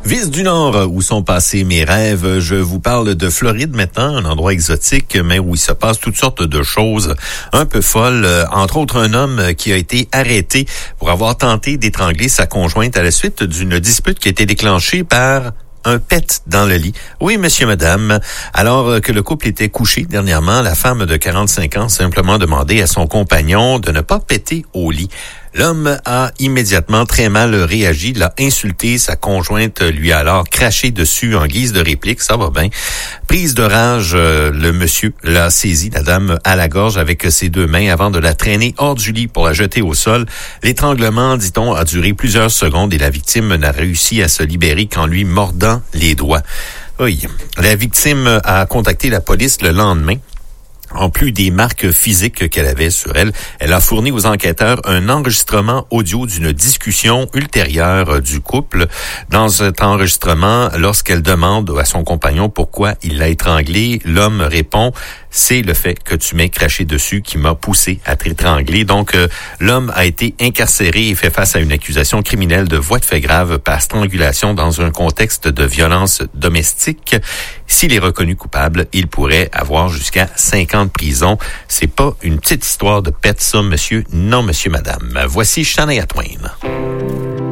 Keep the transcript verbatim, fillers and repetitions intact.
Vis du Nord, où sont passés mes rêves. Je vous parle de Floride maintenant, un endroit exotique, mais où il se passe toutes sortes de choses un peu folles. Entre autres, un homme qui a été arrêté pour avoir tenté d'étrangler sa conjointe à la suite d'une dispute qui a été déclenchée par un pet dans le lit. Oui, monsieur, madame. Alors que le couple était couché dernièrement, la femme de quarante-cinq ans a simplement demandé à son compagnon de ne pas péter au lit. L'homme a immédiatement très mal réagi, l'a insulté, sa conjointe lui a alors craché dessus en guise de réplique, ça va bien. Prise de rage, euh, le monsieur l'a saisi, la dame, à la gorge avec ses deux mains avant de la traîner hors du lit pour la jeter au sol. L'étranglement, dit-on, a duré plusieurs secondes et la victime n'a réussi à se libérer qu'en lui mordant les doigts. Oui. La victime a contacté la police le lendemain. En plus des marques physiques qu'elle avait sur elle, elle a fourni aux enquêteurs un enregistrement audio d'une discussion ultérieure du couple. Dans cet enregistrement, lorsqu'elle demande à son compagnon pourquoi il l'a étranglé, l'homme répond « C'est le fait que tu m'aies craché dessus qui m'a poussé à t'étrangler ». Donc, euh, l'homme a été incarcéré et fait face à une accusation criminelle de voie de fait grave par strangulation dans un contexte de violence domestique. S'il est reconnu coupable, il pourrait avoir jusqu'à cinq ans de prison. C'est pas une petite histoire de pète, ça, monsieur. Non, monsieur, madame. Voici Shania Twain.